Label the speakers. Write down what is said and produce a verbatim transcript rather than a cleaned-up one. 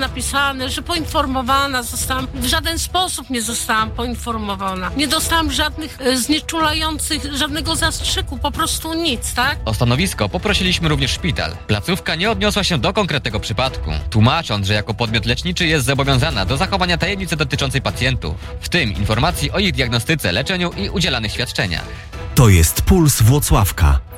Speaker 1: napisane, że poinformowana zostałam. W żaden sposób nie zostałam poinformowana. Nie dostałam żadnych e, znieczulających, żadnego zastrzyku, po prostu nic, tak?
Speaker 2: O stanowisko poprosiliśmy również szpital. Placówka nie odniosła się do konkretnego przypadku, tłumacząc, że jako podmiot leczniczy jest zobowiązana do zachowania tajemnicy dotyczącej pacjentów, w tym informacji o ich diagnostyce, leczeniu i udzielanych świadczeniach.
Speaker 3: To jest Puls Włocławka.